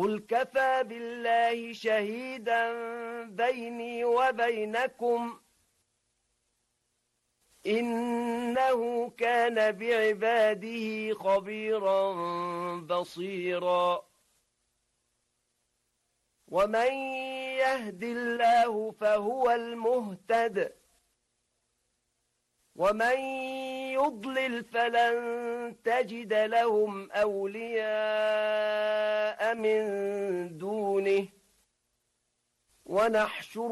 قل كفى بالله شهيدا بيني وبينكم إنه كان بعباده خبيرا بصيرا ومن يهد الله فهو المهتد ومن يضلل فلن تجد لهم أولياء من دونه ونحشر